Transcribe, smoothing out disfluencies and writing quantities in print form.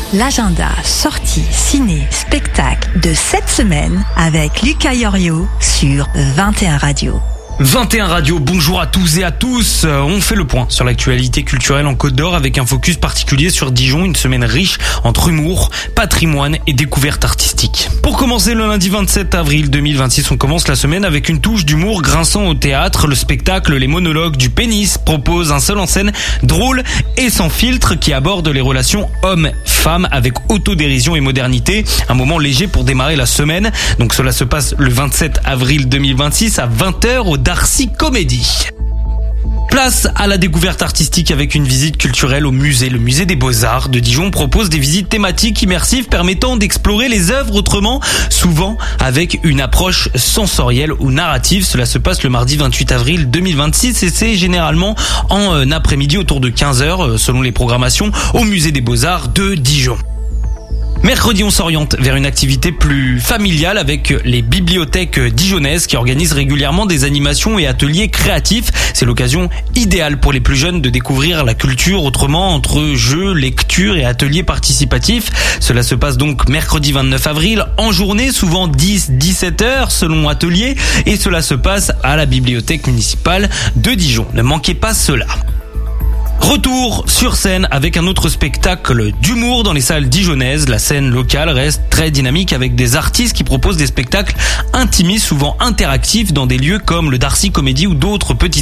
L'agenda sortie, ciné, spectacle de cette semaine avec Lucas Yorio sur 21 Radio. 21 Radio, bonjour à tous et à tous. On fait le point sur l'actualité culturelle en Côte d'Or avec un focus particulier sur Dijon, une semaine riche entre humour, patrimoine et découverte artistique. Pour commencer le lundi 27 avril 2026, on commence la semaine avec une touche d'humour grinçant au théâtre. Le spectacle Les Monologues du Pénis propose un seul en scène drôle et sans filtre qui aborde les relations hommes-femmes avec autodérision et modernité. Un moment léger pour démarrer la semaine. Donc cela se passe le 27 avril 2026 à 20h au Darcy Comédie. Place à la découverte artistique avec une visite culturelle au musée. Le musée des Beaux-Arts de Dijon propose des visites thématiques immersives permettant d'explorer les œuvres autrement, souvent avec une approche sensorielle ou narrative. Cela se passe le mardi 28 avril 2026 et c'est généralement en après-midi autour de 15h selon les programmations au musée des Beaux-Arts de Dijon. Mercredi, on s'oriente vers une activité plus familiale avec les bibliothèques dijonnaises qui organisent régulièrement des animations et ateliers créatifs. C'est l'occasion idéale pour les plus jeunes de découvrir la culture autrement entre jeux, lecture et ateliers participatifs. Cela se passe donc mercredi 29 avril en journée, souvent 10-17 heures selon atelier et cela se passe à la bibliothèque municipale de Dijon. Ne manquez pas cela. Retour sur scène avec un autre spectacle d'humour dans les salles dijonnaises. La scène locale reste très dynamique avec des artistes qui proposent des spectacles intimistes, souvent interactifs dans des lieux comme le Darcy Comédie ou d'autres petits